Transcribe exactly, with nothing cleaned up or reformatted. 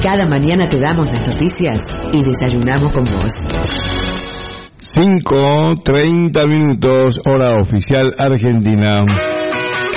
Cada mañana te damos las noticias y desayunamos con vos. cinco treinta minutos, hora oficial argentina.